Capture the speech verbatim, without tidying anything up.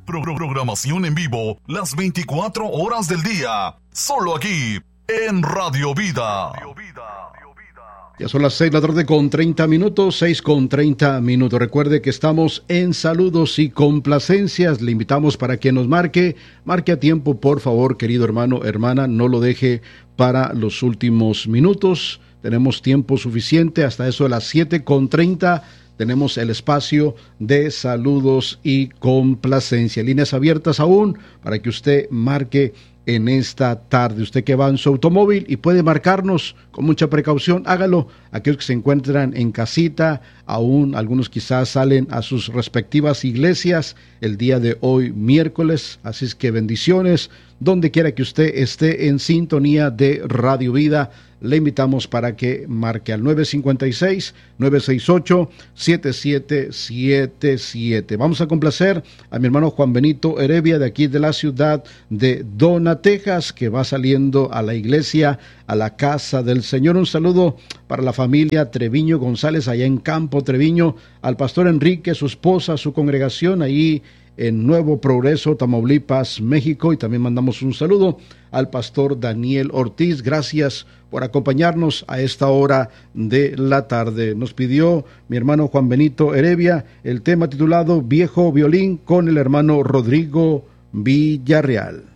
Pro- programación en vivo las veinticuatro horas del día. Solo aquí, en Radio Vida. Ya son las seis de la tarde con treinta minutos, seis con treinta minutos. Recuerde que estamos en saludos y complacencias. Le invitamos para que nos marque, marque a tiempo, por favor, querido hermano, hermana, no lo deje para los últimos minutos. Tenemos tiempo suficiente, hasta eso de las siete con treinta. Tenemos el espacio de saludos y complacencia. Líneas abiertas aún para que usted marque en esta tarde. Usted que va en su automóvil y puede marcarnos con mucha precaución, hágalo. Aquellos que se encuentran en casita, aún algunos quizás salen a sus respectivas iglesias el día de hoy, miércoles. Así es que bendiciones. Donde quiera que usted esté en sintonía de Radio Vida, le invitamos para que marque al nueve cinco seis, nueve seis ocho, siete siete siete siete. Vamos a complacer a mi hermano Juan Benito Heredia de aquí de la ciudad de Dona, Texas, que va saliendo a la iglesia, a la casa del Señor. Un saludo para la familia Treviño González allá en Campo Treviño, al pastor Enrique, su esposa, su congregación allí en Nuevo Progreso, Tamaulipas, México, y también mandamos un saludo al pastor Daniel Ortiz. Gracias por acompañarnos a esta hora de la tarde. Nos pidió mi hermano Juan Benito Heredia el tema titulado Viejo Violín con el hermano Rodrigo Villarreal.